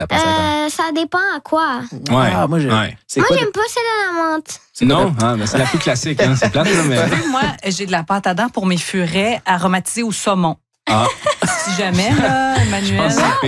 La pâte à dents. Ça dépend à quoi. Ouais. Ah, moi, j'aime pas celle à la menthe. Non, mais c'est la plus classique. Hein. C'est plate, là, mais... Moi, j'ai de la pâte à dents pour mes furets aromatisés au saumon. Ah. Si jamais, là, Emmanuel...